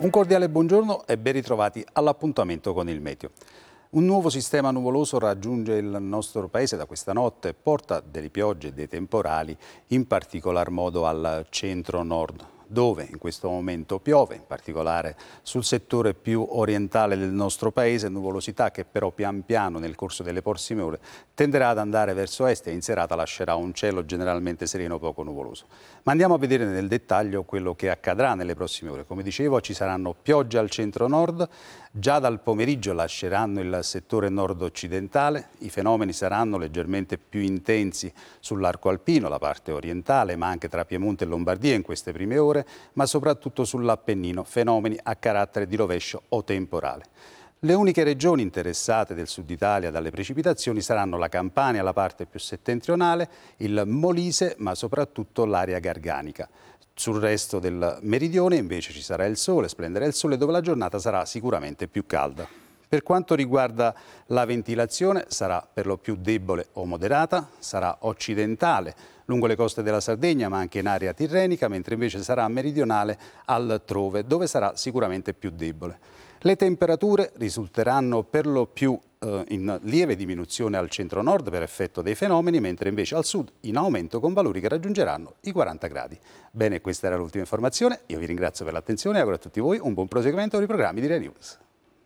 Un cordiale buongiorno e ben ritrovati all'appuntamento con il meteo. Un nuovo sistema nuvoloso raggiunge il nostro paese da questa notte e porta delle piogge e dei temporali, in particolar modo al centro-nord, dove in questo momento piove, in particolare sul settore più orientale del nostro paese, nuvolosità che però pian piano nel corso delle prossime ore tenderà ad andare verso est e in serata lascerà un cielo generalmente sereno poco nuvoloso. Ma andiamo a vedere nel dettaglio quello che accadrà nelle prossime ore. Come dicevo, ci saranno piogge al centro-nord, già dal pomeriggio lasceranno il settore nord-occidentale, i fenomeni saranno leggermente più intensi sull'arco alpino, la parte orientale, ma anche tra Piemonte e Lombardia in queste prime ore, ma soprattutto sull'Appennino, fenomeni a carattere di rovescio o temporale. Le uniche regioni interessate del sud Italia dalle precipitazioni saranno la Campania, la parte più settentrionale, il Molise, ma soprattutto l'area garganica. Sul resto del meridione invece ci sarà il sole, splenderà il sole, dove la giornata sarà sicuramente più calda. Per quanto riguarda la ventilazione, sarà per lo più debole o moderata, sarà occidentale lungo le coste della Sardegna, ma anche in area tirrenica, mentre invece sarà meridionale altrove, dove sarà sicuramente più debole. Le temperature risulteranno per lo più in lieve diminuzione al centro-nord per effetto dei fenomeni, mentre invece al sud in aumento con valori che raggiungeranno i 40 gradi. Bene, questa era l'ultima informazione. Io vi ringrazio per l'attenzione e auguro a tutti voi un buon proseguimento dei programmi di Rai News.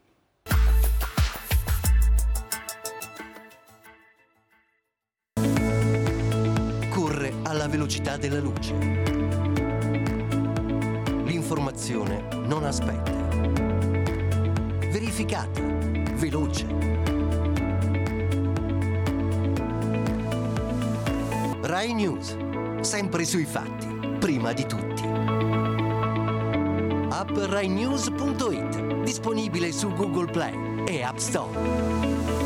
Corre alla velocità della luce. L'informazione non aspetta. Verificata, veloce. Rai News, sempre sui fatti, prima di tutti. App RaiNews.it, disponibile su Google Play e App Store.